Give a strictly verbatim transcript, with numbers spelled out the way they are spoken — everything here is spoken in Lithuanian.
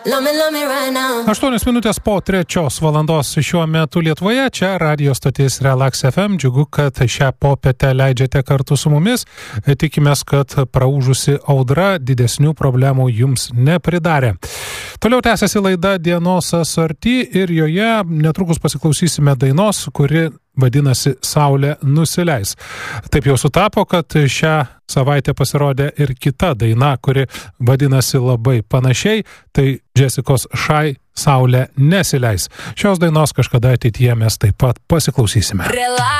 Aštuonios minutės po trečios valandos šiuo metu Lietuvoje, čia radio stotis Relax F M. Džiugu, kad šią popietę leidžiate kartu su mumis. Tikimės, kad praūžusi audra didesnių problemų jums nepridarė. Toliau tęsiasi laida Dienos asorti ir joje netrukus pasiklausysime dainos, kuri vadinasi Saulė nusileis. Taip jau sutapo, kad šią savaitę pasirodė ir kita daina, kuri vadinasi labai panašiai, tai Jessicos Shy Saulė nesileis. Šios dainos kažkada ateityje mes taip pat pasiklausysime.